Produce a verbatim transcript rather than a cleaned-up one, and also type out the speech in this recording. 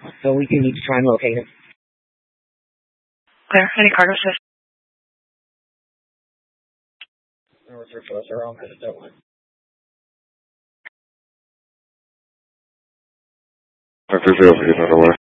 So we do need to try and locate him. Clear. Any cargo assist? North or are all headed that way. five three zero, forget that away.